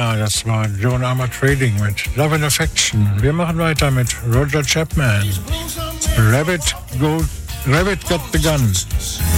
Ja, das war Joan Armour Trading mit Love and Affection. Wir machen weiter mit Roger Chapman. Rabbit Got the Gun.